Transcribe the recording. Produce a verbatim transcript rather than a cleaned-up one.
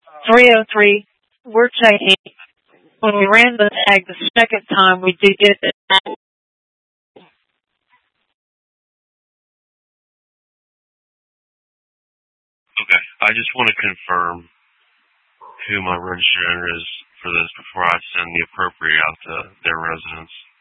three oh three, we're checking. When we ran the tag the second time, we did get it. Okay. I just want to confirm who my registered owner is for this before I send the appropriate out to their residence.